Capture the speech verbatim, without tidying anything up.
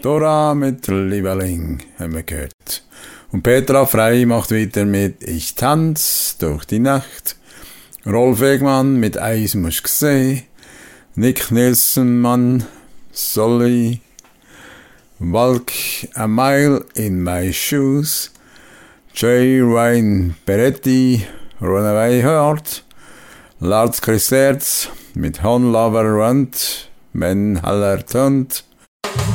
Dora mit Lieberling haben wir gehört. Und Petra Frey macht weiter mit Ich tanz durch die Nacht. Rolf Egmann mit Eis muss gseh. Nick Nielsen Mann, Solly. Walk a mile in my shoes. J. Ryan Peretti, Runaway Heart. Lars Christerz mit Hon Lover Runt, Men Haller Tunt.